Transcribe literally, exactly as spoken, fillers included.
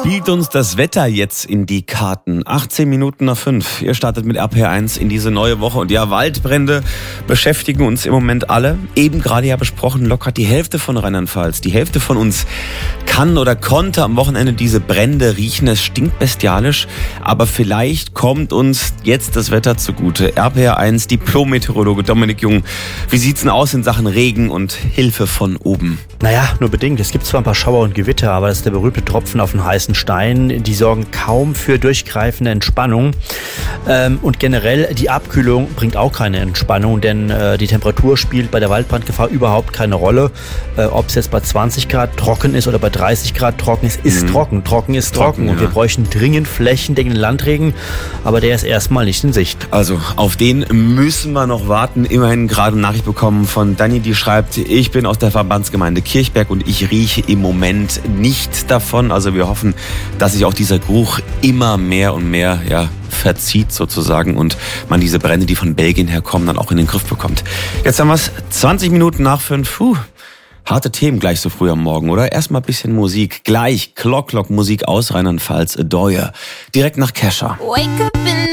Spielt uns das Wetter jetzt in die Karten? achtzehn Minuten nach fünf. Ihr startet mit R P R eins in diese neue Woche. Und ja, Waldbrände beschäftigen uns im Moment alle. Eben gerade ja besprochen, lockert die Hälfte von Rheinland-Pfalz. Die Hälfte von uns kann oder konnte am Wochenende diese Brände riechen. Es stinkt bestialisch. Aber vielleicht kommt uns jetzt das Wetter zugute. R P R eins, Diplom-Meteorologe Dominik Jung. Wie sieht's denn aus in Sachen Regen und Hilfe von oben? Naja, nur bedingt. Es gibt zwar ein paar Schauer und Gewitter, aber das ist der berühmte Tropfen auf den heißen Stein. Die sorgen kaum für durchgreifende Entspannung. Ähm, und generell, die Abkühlung bringt auch keine Entspannung, denn äh, die Temperatur spielt bei der Waldbrandgefahr überhaupt keine Rolle. Äh, Ob es jetzt bei zwanzig Grad trocken ist oder bei dreißig Grad trocken ist, ist mhm. trocken. Trocken ist trocken. trocken und ja. wir bräuchten dringend flächendeckenden Landregen, aber der ist erstmal nicht in Sicht. Also auf den müssen wir noch warten. Immerhin gerade eine Nachricht bekommen von Dani, die schreibt, ich bin aus der Verbandsgemeinde Kirchberg und ich rieche im Moment nicht davon. Also wir hoffen, dass sich auch dieser Geruch immer mehr und mehr ja, verzieht sozusagen und man diese Brände, die von Belgien herkommen, dann auch in den Griff bekommt. Jetzt haben wir es zwanzig Minuten nach fünf. Puh, harte Themen gleich so früh am Morgen, oder? Erstmal ein bisschen Musik. Gleich Clock Clock Musik aus Rheinland-Pfalz, Adore. Direkt nach Kesha.